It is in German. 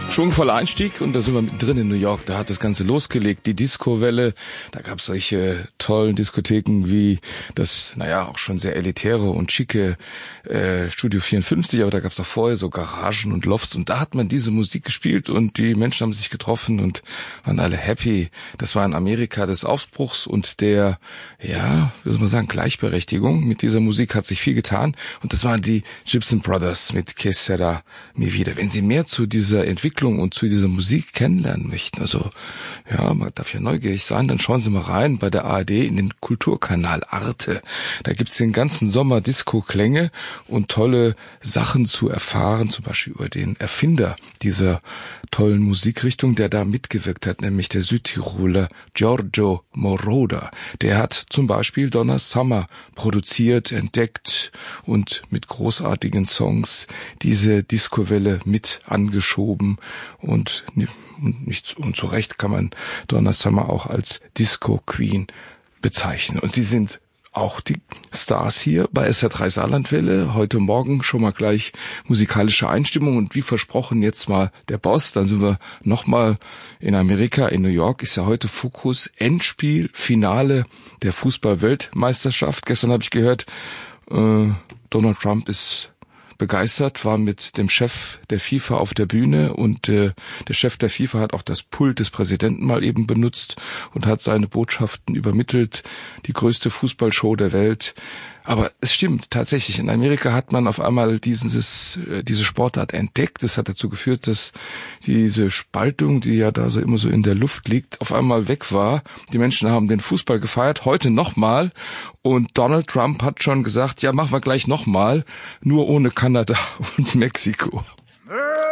Schwungvoller Einstieg und da sind wir mittendrin in New York. Da hat das Ganze losgelegt, die Disco-Welle. Da gab es solche tollen Diskotheken wie das, auch schon sehr elitäre und schicke Studio 54, aber da gab es auch vorher so Garagen und Lofts und da hat man diese Musik gespielt und die Menschen haben sich getroffen und waren alle happy. Das war in Amerika des Aufbruchs und der, wie soll man sagen, Gleichberechtigung. Mit dieser Musik hat sich viel getan und das waren die Gibson Brothers mit Que Sera Mi Vida. Wenn Sie mehr zu dieser Entwicklung und zu dieser Musik kennenlernen möchten, also man darf ja neugierig sein, dann schauen Sie mal rein bei der ARD in den Kulturkanal Arte. Da gibt's den ganzen Sommer Disco-Klänge und tolle Sachen zu erfahren, zum Beispiel über den Erfinder dieser tollen Musikrichtung, der da mitgewirkt hat, nämlich der Südtiroler Giorgio Moroder. Der hat zum Beispiel Donna Summer produziert, entdeckt und mit großartigen Songs diese Disco-Welle mit angeschoben und zu Recht kann man Donna Summer auch als Disco Queen bezeichnen. Und sie sind auch die Stars hier bei SR3 Saarlandwelle. Heute Morgen schon mal gleich musikalische Einstimmung und wie versprochen jetzt mal der Boss. Dann sind wir nochmal in Amerika, in New York. Ist ja heute Fokus Endspiel, Finale der Fußball-Weltmeisterschaft. Gestern habe ich gehört, Donald Trump ist begeistert, war mit dem Chef der FIFA auf der Bühne und der Chef der FIFA hat auch das Pult des Präsidenten mal eben benutzt und hat seine Botschaften übermittelt. Die größte Fußballshow der Welt. Aber es stimmt tatsächlich, in Amerika hat man auf einmal diese Sportart entdeckt. Das hat dazu geführt, dass diese Spaltung, die ja da so immer so in der Luft liegt, auf einmal weg war. Die Menschen haben den Fußball gefeiert, heute nochmal. Und Donald Trump hat schon gesagt, machen wir gleich nochmal, nur ohne Kanada und Mexiko.